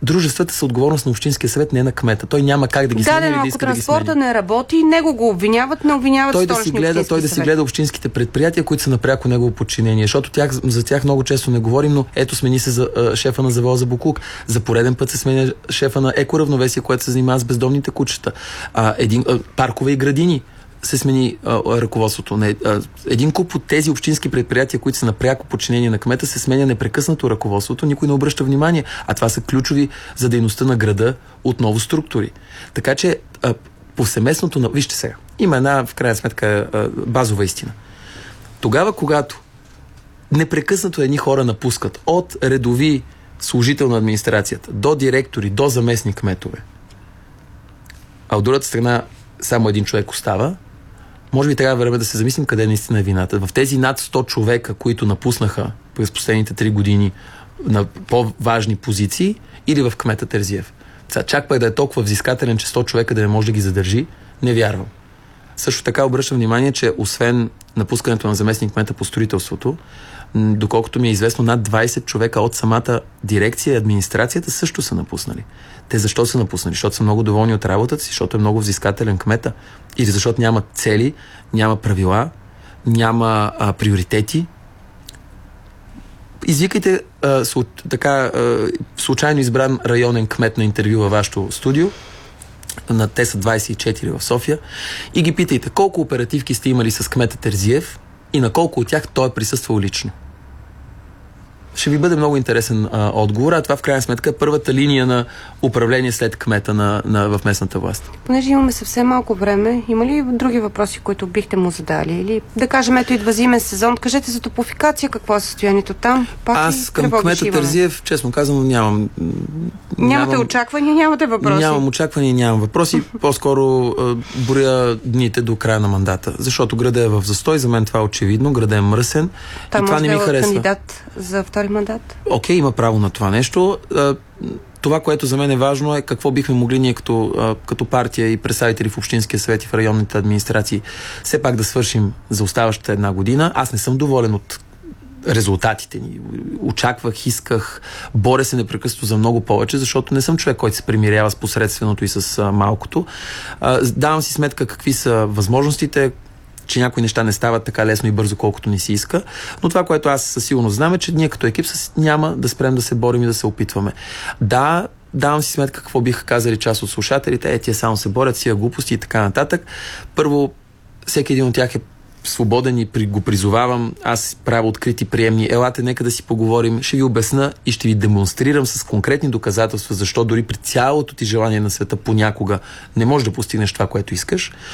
дружествата са отговорност на общинския съвет, не на кмета. Той няма как да ги смени или да иска да ги смени. Ако транспорта не работи, него го обвиняват, не обвиняват столичния общински съвет. Той да си гледа общинските предприятия, които са на пряко негово подчинение, защото за тях много често не говорим, но ето смени се за шефа на завода за боклук. За пореден път се сменя шефа на екоравновесие, което се занимава с бездомните кучета. Паркове и градини се смени ръководството. Един куп от тези общински предприятия, които са на пряко подчинение на кмета, се сменя непрекъснато ръководството, никой не обръща внимание. А това са ключови за дейността на града отново структури. Така че повсеместното... Вижте сега, има една, в крайна сметка, базова истина. Тогава, когато непрекъснато едни хора напускат от редови служител на администрацията до директори, до заместник кметове, а от другата страна само един човек остава, може би трябва време да се замислим къде наистина е вината. В тези над 100 човека, които напуснаха през последните 3 години на по-важни позиции, или в кмета Терзиев. Чак пък да е толкова взискателен, че 100 човека да не може да ги задържи, не вярвам. Също така обръщам внимание, че освен напускането на заместник кмета по строителството, доколкото ми е известно, над 20 човека от самата дирекция и администрацията също са напуснали. Те защо са напуснали? Защото са много доволни от работата си, защото е много взискателен кмета, или защото няма цели, няма правила, няма приоритети. Извикайте случайно избран районен кмет на интервю във вашето студио, те са 24 в София, и ги питайте колко оперативки сте имали с кмета Терзиев и на колко от тях той е присъствал лично. Ще ви бъде много интересен отговор, а това в крайна сметка е първата линия на управление след кмета в местната власт. Понеже имаме съвсем малко време, има ли други въпроси, които бихте му задали? Или да кажем, ето идва зимен сезон, кажете за топофикация, какво е състоянието там? Аз към кмета Терзиев, честно казвам, нямам... Нямате очаквания, нямате въпроси? Нямам очаквания, нямам въпроси. По-скоро броя дните до края на мандата. Защото града е в застой, за мен това е очевидно, града е мръсен. Той и това не ми харесва. Кандидат за втори мандат? Окей, има право на това нещо. Това, което за мен е важно, е какво бихме могли ние като партия и представители в Общинския съвет и в районните администрации все пак да свършим за оставащата една година. Аз не съм доволен от резултатите ни. Очаквах, исках, боря се непрекъснато за много повече, защото не съм човек, който се примирява с посредственото и с малкото. Давам си сметка какви са възможностите, че някои неща не стават така лесно и бързо, колкото ни си иска. Но това, което аз със сигурност знам, е, че ние като екип няма да спрем да се борим и да се опитваме. Да, давам си сметка какво биха казали част от слушателите. Тия само се борят, сия глупости и така нататък. Първо, всеки един от тях е свободен и го призовавам. Аз правя открити приемни. Елате, нека да си поговорим. Ще ви обясна и ще ви демонстрирам с конкретни доказателства, защо дори при цялото ти желание на света понякога не можеш да постигнеш това, което искаш.